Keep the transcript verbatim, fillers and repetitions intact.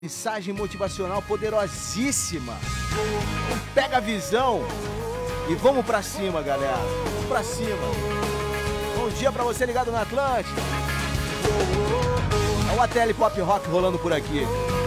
Mensagem motivacional poderosíssima. Pega a visão e vamos pra cima, galera. Vamos pra cima. Bom dia pra você ligado na Atlântida. É o A T L Pop Rock rolando por aqui.